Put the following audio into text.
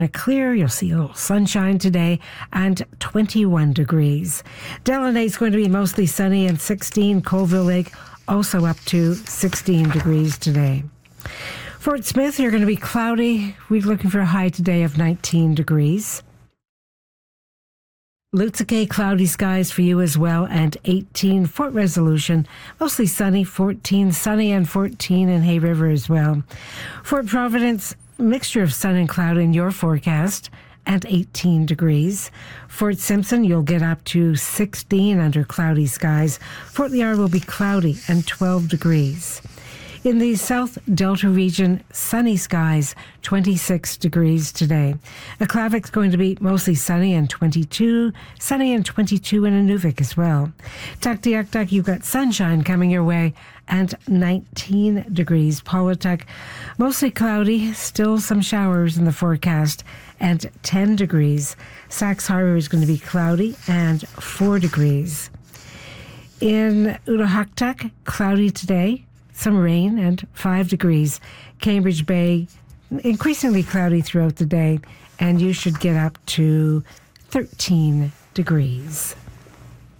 Clear, you'll see a little sunshine today, and 21 degrees. Delaney is going to be mostly sunny and 16. Colville Lake also up to 16 degrees today. Fort Smith, you're going to be cloudy. We're looking for a high today of 19 degrees. Lutske, cloudy skies for you as well, and 18. Fort Resolution, mostly sunny, 14. Sunny and 14 in Hay River as well. Fort Providence, mixture of sun and cloud in your forecast, and 18 degrees. Fort Simpson, you'll get up to 16 under cloudy skies. Fort Liar will be cloudy and 12 degrees. In the South Delta region, sunny skies, 26 degrees today. Aklavic's going to be mostly sunny and 22. Sunny and 22 in Inuvik as well. Tuktoyaktuk, you've got sunshine coming your way and 19 degrees. Paulatuk, mostly cloudy, still some showers in the forecast and 10 degrees. Sax Harbor is going to be cloudy and 4 degrees. In Utahuktuk, cloudy today. Some rain and 5 degrees. Cambridge Bay, increasingly cloudy throughout the day, and you should get up to 13 degrees.